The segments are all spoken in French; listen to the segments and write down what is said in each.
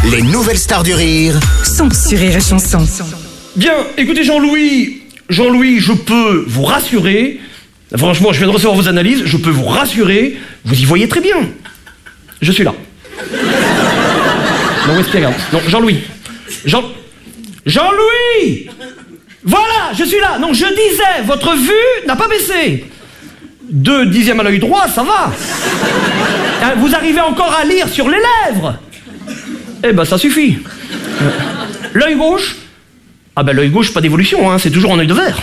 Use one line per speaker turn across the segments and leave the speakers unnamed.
Les nouvelles stars du rire
sont sur Rire et Chanson.
Bien, écoutez Jean-Louis, je peux vous rassurer. Franchement, je viens de recevoir vos analyses, je peux vous rassurer, vous y voyez très bien. Je suis là. Non, où est-ce qu'il regarde? Non, Jean-Louis. Jean-Louis! Voilà, je suis là. Non, je disais, votre vue n'a pas baissé. 2 dixièmes à l'œil droit, ça va. Vous arrivez encore à lire sur les lèvres. Eh ben, ça suffit. L'œil gauche? Ah ben, l'œil gauche, pas d'évolution, hein, c'est toujours un œil de verre.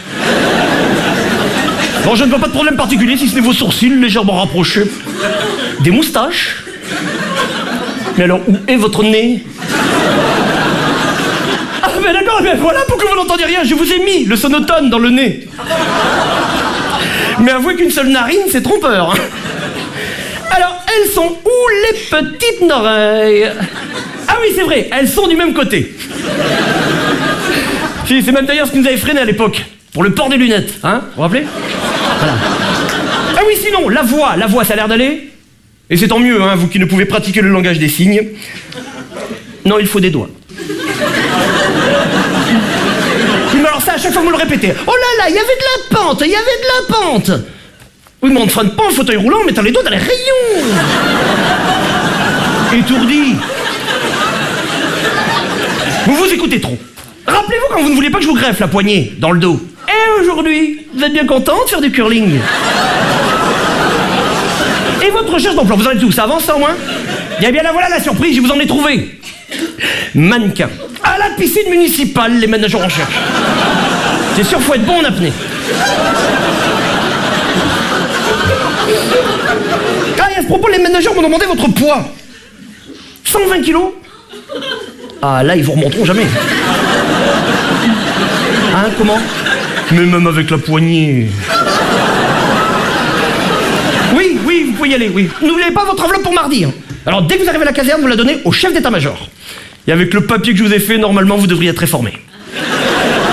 Bon, je ne vois pas de problème particulier, si ce n'est vos sourcils légèrement rapprochés. Des moustaches. Mais alors, où est votre nez? Ah ben d'accord, mais voilà pourquoi vous n'entendiez rien, je vous ai mis le sonotone dans le nez. Mais avouez qu'une seule narine, c'est trompeur. Hein. Alors, elles sont où les petites oreilles? Ah oui, c'est vrai, elles sont du même côté. Si, c'est même d'ailleurs ce qui nous avait freiné à l'époque, pour le port des lunettes, hein, vous vous rappelez? Voilà. Ah oui, sinon, la voix, ça a l'air d'aller? Et c'est tant mieux, hein, vous qui ne pouvez pratiquer le langage des signes. Non, il faut des doigts. Oui, mais alors ça, à chaque fois vous me le répétez. Oh là là, il y avait de la pente. Oui, mais on ne freine pas un fauteuil roulant en mettant les doigts dans les rayons. Étourdi. Vous vous écoutez trop. Rappelez-vous quand vous ne vouliez pas que je vous greffe la poignée dans le dos. Et aujourd'hui, vous êtes bien content de faire du curling? Et votre recherche d'emploi, vous en êtes où? Ça avance ça au moins? Eh bien là voilà la surprise, je vous en ai trouvé. Mannequin. À la piscine municipale, les managers en cherchent. C'est sûr, faut être bon en apnée. Ah, et à ce propos, les managers m'ont demandé votre poids. 120 kilos? Ah, là, ils vous remonteront jamais. Hein, comment? Mais même avec la poignée. Oui, vous pouvez y aller, oui. N'oubliez pas votre enveloppe pour mardi. Hein. Alors, dès que vous arrivez à la caserne, vous la donnez au chef d'état-major. Et avec le papier que je vous ai fait, normalement, vous devriez être réformé.